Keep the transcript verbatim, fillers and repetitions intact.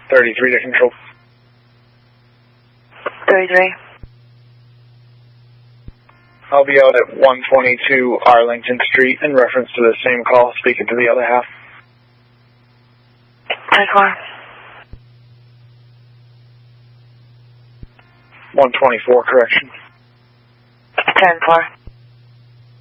thirty-three to control. thirty-three. I'll be out at one twenty-two Arlington Street in reference to the same call, speaking to the other half. ten four. one twenty-four, correction. ten four.